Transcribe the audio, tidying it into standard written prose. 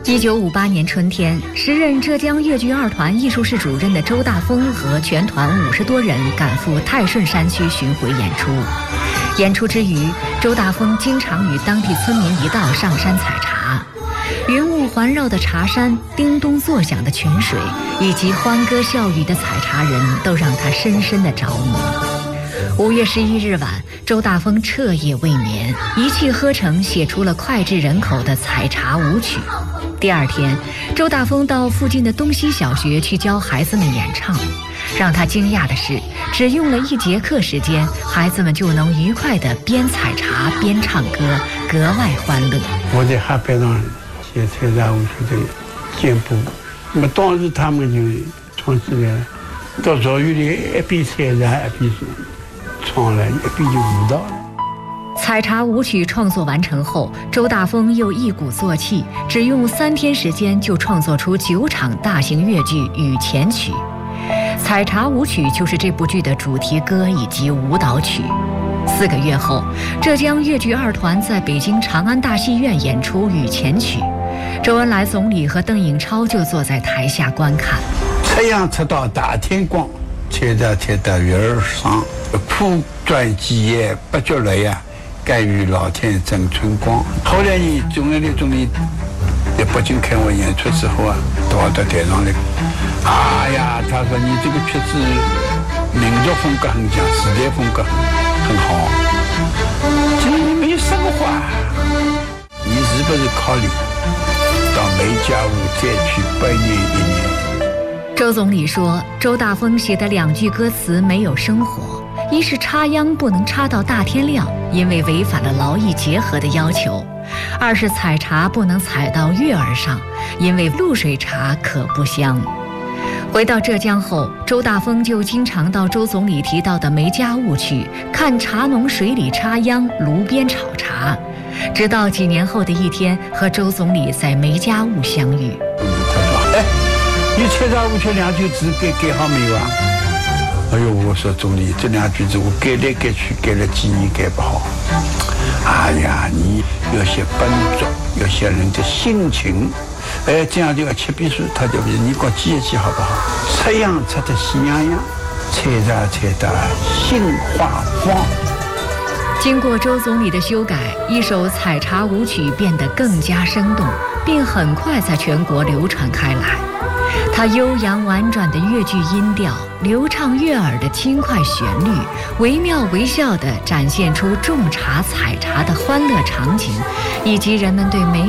1958年春天，时任浙江粤剧二团艺术室主任的周大丰和全团50多人赶赴泰顺山区巡回演出。演出之余，周大丰经常与当地村民一道上山采茶。云雾环绕的茶山，叮咚作响的泉水，以及欢歌笑语的采茶人，都让他深深的着迷。5月11日晚，周大丰彻夜未眠，一气呵成写出了脍炙人口的采茶舞曲。第二天，周大丰到附近的东西小学去教孩子们演唱。让他惊讶的是，只用了1节课时间，孩子们就能愉快地边采茶边唱歌，格外欢乐。 我在海边上写采茶舞曲的简谱，那么当时他们就创起来了，到赵玉里一边采茶一边唱了，一边就舞蹈了。 采茶舞曲创作完成后，周大丰又一鼓作气，只用3天时间就创作出9场大型粤剧《雨前曲》。采茶舞曲就是这部剧的主题歌以及舞蹈曲。4个月后，浙江粤剧二团在北京长安大戏院演出《雨前曲》，周恩来总理和邓颖超就坐在台下观看。 太阳出到大天光，采茶采到月儿上，苦转几夜不觉累呀。甘于老天赠春光。后来呢，周恩来总理在北京看完演出之后啊，到台上来，哎呀，他说你这个曲子民族风格很强，时代风格很好，这里没有什么话，你是不是考虑到梅家坞再去100年1年？ 周总理说，周大丰写的2句歌词没有生活。一是插秧不能插到大天亮，因为违反了劳逸结合的要求；二是采茶不能采到月儿上，因为露水茶可不香。回到浙江后，周大丰就经常到周总理提到的梅家坞去看茶农水里插秧，炉边炒茶，直到几年后的一天，和周总理在梅家坞相遇。 他说：“哎，你采茶舞曲2句字改好没有啊？”哎呦，我说总理，这2句子我改来改去，改了几年改不好。哎呀，你要写本质，要写人的心情，哎，这样就要切笔书，他就你给我记一记好不好？插秧插得喜洋洋，采茶采得心花放。 经过周总理的修改，一首采茶舞曲变得更加生动，并很快在全国流传开来。它悠扬婉转的粤剧音调，流畅悦耳的轻快旋律，惟妙惟肖地展现出种茶采茶的欢乐场景，以及人们对美